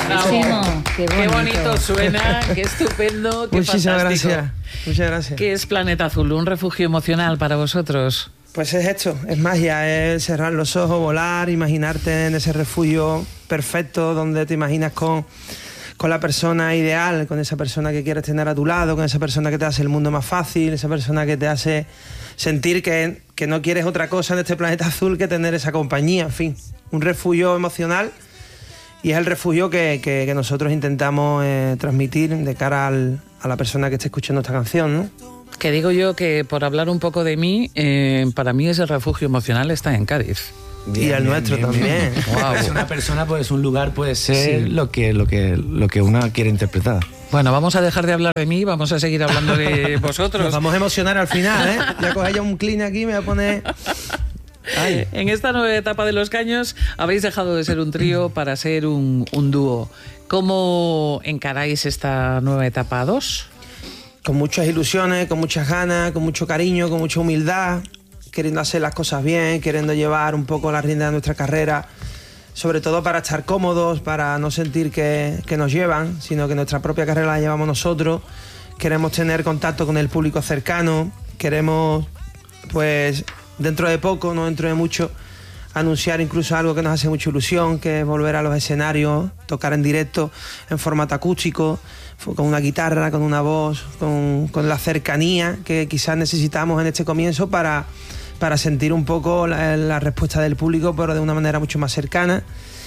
Bravo. Qué bonito suena, qué estupendo, qué Muchísimas fantástico. gracias. Muchas gracias. ¿Qué es Planeta Azul? ¿Un refugio emocional para vosotros? Pues es esto, es magia, es cerrar los ojos, volar, imaginarte en ese refugio perfecto donde te imaginas con la persona ideal, con esa persona que quieres tener a tu lado, con esa persona que te hace el mundo más fácil, esa persona que te hace sentir que no quieres otra cosa en este planeta azul que tener esa compañía, en fin, un refugio emocional, y es el refugio que nosotros intentamos transmitir de cara a la persona que esté escuchando esta canción, ¿no? Que digo yo que, por hablar un poco de mí, para mí ese refugio emocional está en Cádiz. Bien, y el nuestro también. Wow. Es una persona, pues un lugar puede ser lo que una quiere interpretar. Bueno, vamos a dejar de hablar de mí, vamos a seguir hablando de vosotros. Nos vamos a emocionar al final, ¿eh? Ya coge ya un clean aquí, me voy a poner... Ay. En esta nueva etapa de Los Caños habéis dejado de ser un trío para ser un dúo. ¿Cómo encaráis esta nueva etapa 2? Con muchas ilusiones, con muchas ganas, con mucho cariño, con mucha humildad, queriendo hacer las cosas bien, queriendo llevar un poco la rienda de nuestra carrera, sobre todo para estar cómodos, para no sentir que nos llevan, sino que nuestra propia carrera la llevamos nosotros. Queremos tener contacto con el público cercano, queremos, pues, dentro de poco, no dentro de mucho, anunciar incluso algo que nos hace mucha ilusión, que es volver a los escenarios, tocar en directo, en formato acústico, con una guitarra, con una voz, con la cercanía que quizás necesitamos en este comienzo para sentir un poco la respuesta del público, pero de una manera mucho más cercana.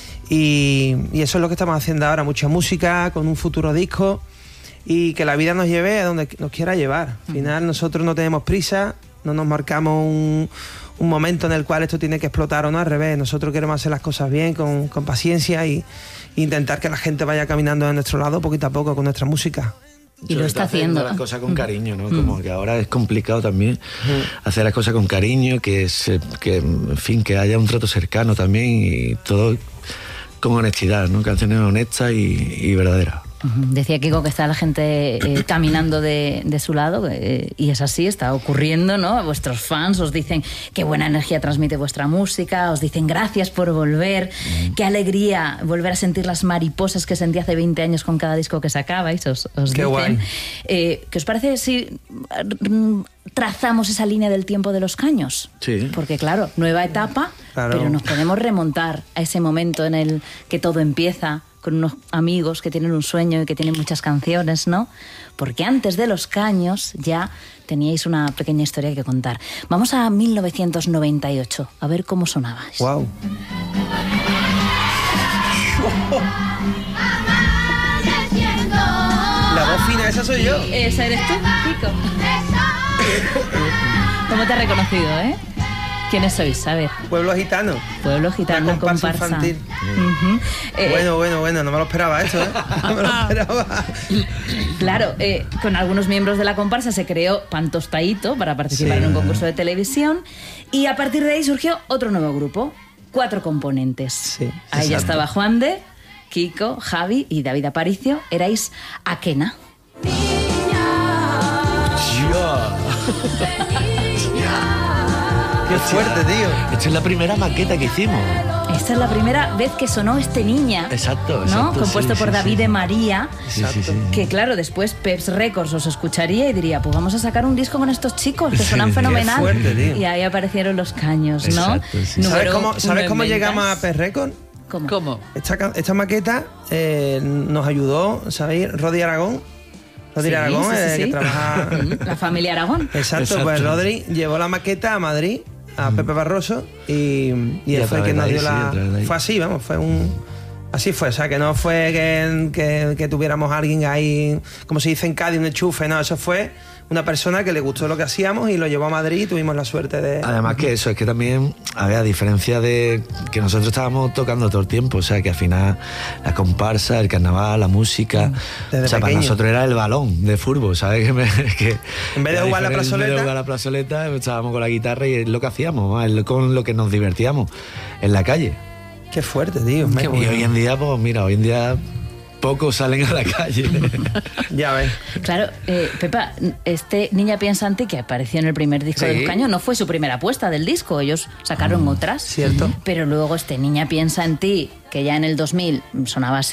Y eso es lo que estamos haciendo ahora, mucha música, con un futuro disco, y que la vida nos lleve a donde nos quiera llevar. Al final nosotros no tenemos prisa, no nos marcamos un momento en el cual esto tiene que explotar o no, al revés. Nosotros queremos hacer las cosas bien, con paciencia, y intentar que la gente vaya caminando de nuestro lado poquito a poco con nuestra música. Y lo está haciendo. Las cosas con cariño, ¿no? Como que ahora es complicado también hacer las cosas con cariño, que en fin, que haya un trato cercano también, y todo con honestidad, ¿no? Canciones honestas y verdaderas. Decía Kiko que está la gente caminando de su lado, y es así, está ocurriendo, ¿no? Vuestros fans os dicen qué buena energía transmite vuestra música, os dicen gracias por volver, qué alegría volver a sentir las mariposas que sentí hace 20 años con cada disco que sacabais, os qué dicen. Guay. ¿Qué os parece si trazamos esa línea del tiempo de Los Caños? Sí. Porque claro, nueva etapa, claro, pero nos podemos remontar a ese momento en el que todo empieza, con unos amigos que tienen un sueño y que tienen muchas canciones, ¿no? Porque antes de Los Caños ya teníais una pequeña historia que contar. Vamos a 1998, a ver cómo sonabais. ¡Wow! La voz fina, esa soy yo. Esa eres tú, Kiko. ¿Cómo te ha reconocido, eh? ¿Quiénes sois? A ver. Pueblo Gitano. Pueblo Gitano, comparsa infantil. Bueno, no me lo esperaba esto, ¿eh? No me lo esperaba. Claro, con algunos miembros de la comparsa se creó Pan Tostadito para participar en un concurso de televisión, y a partir de ahí surgió otro nuevo grupo, 4 componentes. Sí, ahí ya estaba Juan de, Kiko, Javi y David Aparicio. Erais Akena. ¡Qué fuerte, tío! Esta es la primera maqueta que hicimos. Esta es la primera vez que sonó Este Niña. Exacto, ¿no? Compuesto por David de María. Sí. Que claro, después Peps Records os escucharía y diría, pues vamos a sacar un disco con estos chicos que suenan fenomenal. Qué fuerte, tío. Y ahí aparecieron Los Caños, ¿no? Exacto, sí. ¿Sabes cómo llegamos a Peps Records? ¿Cómo? Esta maqueta nos ayudó, ¿sabéis? Rodri Aragón. Rodri Aragón, sí. que trabaja... La familia Aragón. Exacto, pues Rodri llevó la maqueta a Madrid, a Pepe Barroso, y él fue quien nos dio la... Fue así, vamos, así fue, o sea, que no fue que tuviéramos a alguien ahí, como se dice en Cádiz, un enchufe, no, eso fue una persona que le gustó lo que hacíamos y lo llevó a Madrid, y tuvimos la suerte de... Además que eso, es que también, a diferencia de que nosotros estábamos tocando todo el tiempo, o sea, que al final la comparsa, el carnaval, la música, desde o sea, para nosotros era el balón de fútbol, ¿sabes? Que en vez de jugar la plazoleta... En vez de jugar la plazoleta, estábamos con la guitarra y es lo que hacíamos, es con lo que nos divertíamos en la calle. Qué fuerte, tío. Y hoy en día, pues mira, pocos salen a la calle. Ya ves. Claro, Pepa, este Niña Piensa en Ti, que apareció en el primer disco de Los Caños, no fue su primera apuesta del disco, ellos sacaron otras. Cierto. Pero luego este Niña Piensa en Ti, que ya en el 2000 sonaba así,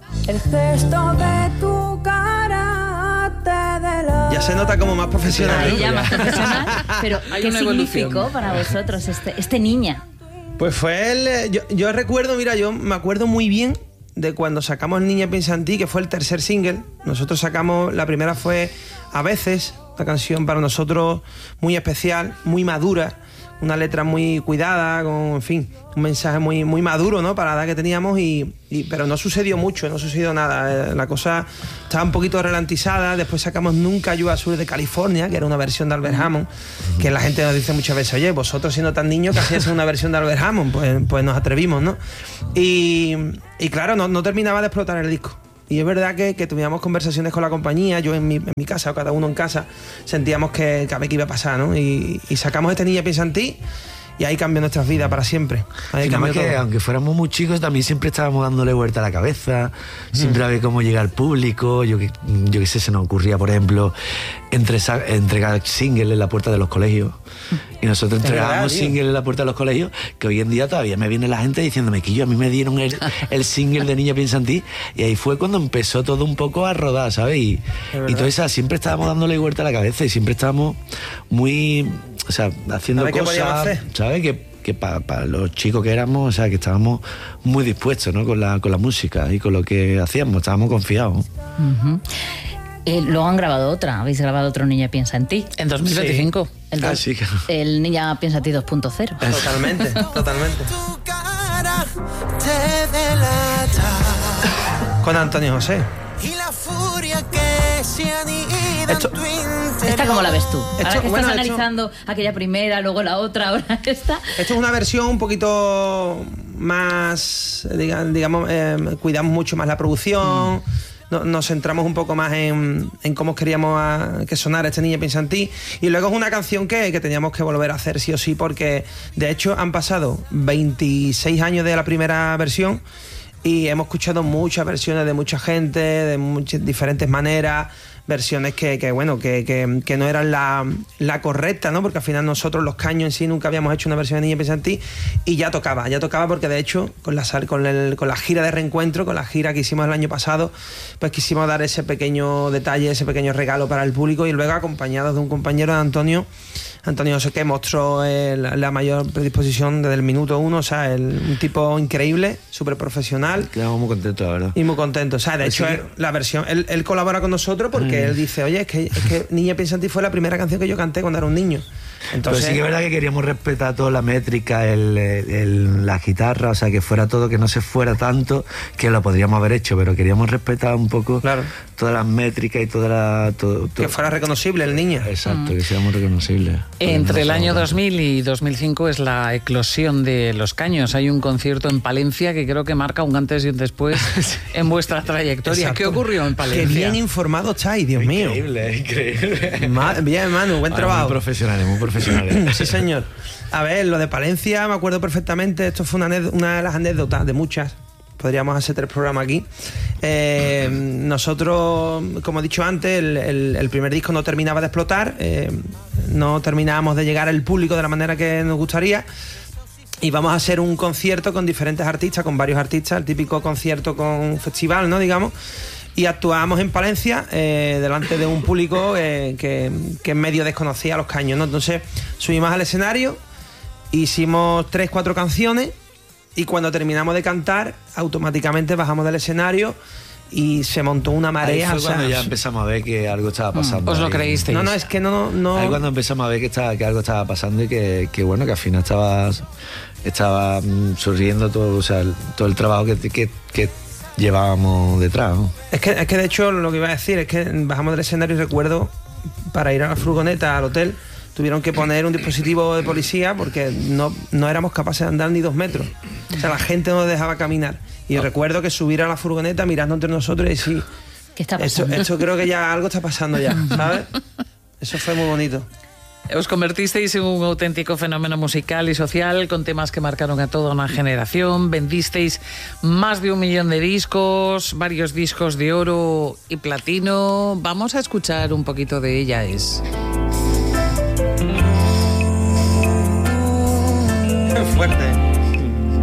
El gesto de tu cara te delata. Ya se nota como más profesional. Ahí ¿no? ya más profesional. Pero, Hay ¿qué una significó evolución para vosotros este Niña? Pues fue yo recuerdo, mira, yo me acuerdo muy bien de cuando sacamos El Niña Piensa en Ti, que fue el tercer single. Nosotros sacamos, la primera fue A Veces, una canción para nosotros muy especial, muy madura, una letra muy cuidada, con, en fin, un mensaje muy, muy maduro, ¿no? Para la edad que teníamos, pero no sucedió mucho, no sucedió nada. La cosa estaba un poquito ralentizada. Después sacamos Nunca Llueva Sur de California, que era una versión de Albert Hammond, que la gente nos dice muchas veces, oye, vosotros siendo tan niños que hacíais una versión de Albert Hammond, pues nos atrevimos, ¿no? Y claro, no terminaba de explotar el disco. Y es verdad que tuvíamos conversaciones con la compañía, yo en mi casa o cada uno en casa, sentíamos que a ver qué iba a pasar, ¿no? Y sacamos este Niña Piensa en Ti y ahí cambió nuestras vidas para siempre. Ahí cambió que todo. aunque fuéramos muy chicos, también siempre estábamos dándole vuelta a la cabeza, siempre a ver cómo llega al público. Yo qué sé, se nos ocurría, por ejemplo, entregar singles en la puerta de los colegios. Y nosotros entregábamos singles en la puerta de los colegios, que hoy en día todavía me viene la gente diciéndome que a mí me dieron el single de Niña Piensa en Ti, y ahí fue cuando empezó todo un poco a rodar, ¿sabes? Y todo eso, siempre estábamos dándole vuelta a la cabeza y siempre estábamos muy, o sea, haciendo cosas, ¿sabes? Que para los chicos que éramos, o sea, que estábamos muy dispuestos, ¿no? Con la música y con lo que hacíamos, estábamos confiados. Uh-huh. Luego han grabado otra, habéis grabado otro Niña Piensa en Ti. En 2025. Sí. Sí, claro. El Niña Piensa en Ti 2.0. Totalmente, totalmente. Tu cara te delata. Con Antonio José. Y la furia que se anida en tu interior. ¿Esta cómo la ves tú? Ahora que bueno, estás analizando aquella primera, luego la otra, ahora esta. Esto es una versión un poquito más, digamos, cuidamos mucho más la producción, nos centramos un poco más en cómo queríamos que sonara este Niña Piensa en Ti. Y luego es una canción que teníamos que volver a hacer sí o sí, porque de hecho han pasado 26 años de la primera versión y hemos escuchado muchas versiones de mucha gente, de muchas diferentes maneras, versiones que no eran la correcta, ¿no? Porque al final nosotros los Caños en sí nunca habíamos hecho una versión de Niña Piensa en Ti, y ya tocaba porque de hecho con la gira de reencuentro, con la gira que hicimos el año pasado, pues quisimos dar ese pequeño detalle, ese pequeño regalo para el público, y luego acompañados de un compañero de Antonio José, que mostró la mayor predisposición desde el minuto uno, o sea, un tipo increíble, súper profesional. Quedamos muy contentos, la verdad. Y muy contentos. O sea, de hecho, la versión, él colabora con nosotros porque él dice, oye, es que Niña Piensa en Ti fue la primera canción que yo canté cuando era un niño. Entonces, pero sí que es verdad que queríamos respetar toda la métrica, la guitarra, o sea, que fuera todo, que no se fuera tanto, que lo podríamos haber hecho, pero queríamos respetar un poco todas las métricas y todo. Que fuera reconocible el niño. Exacto, que seamos reconocibles. Entre el año 2000 y 2005 es la eclosión de Los Caños. Hay un concierto en Palencia que creo que marca un antes y un después en vuestra trayectoria. Exacto. ¿Qué ocurrió en Palencia? Qué bien informado estáis, Dios mío. Increíble. Bien, Manu, buen trabajo. Muy profesionales. Sí, señor. A ver, lo de Palencia me acuerdo perfectamente. Esto fue una de las anécdotas de muchas. Podríamos hacer 3 programas aquí. Nosotros, como he dicho antes, el primer disco no terminaba de explotar. No terminábamos de llegar al público de la manera que nos gustaría. Y vamos a hacer un concierto con diferentes artistas, con varios artistas, el típico concierto con festival, ¿no? Digamos. Y actuábamos en Palencia delante de un público que medio desconocía a Los Caños, ¿no? Entonces subimos al escenario, hicimos 3-4 canciones, y cuando terminamos de cantar automáticamente bajamos del escenario y se montó una marea. Ahí fue cuando ya empezamos a ver que algo estaba pasando. ¿Os lo creísteis? No, es que no. Ahí cuando empezamos a ver que algo estaba pasando y que bueno, que al final estaba surgiendo todo, o sea, todo el trabajo que llevábamos detrás, ¿no? Es que de hecho lo que iba a decir es que bajamos del escenario y recuerdo, para ir a la furgoneta al hotel, tuvieron que poner un dispositivo de policía porque no éramos capaces de andar ni 2 metros. O sea, la gente no nos dejaba caminar. Y recuerdo que subir a la furgoneta mirando entre nosotros y decir, ¿qué está pasando? Esto creo que ya algo está pasando ya, ¿sabes? Eso fue muy bonito. Os convertisteis en un auténtico fenómeno musical y social con temas que marcaron a toda una generación. Vendisteis más de 1 millón de discos, varios discos de oro y platino. Vamos a escuchar un poquito de Ella Es. Qué fuerte.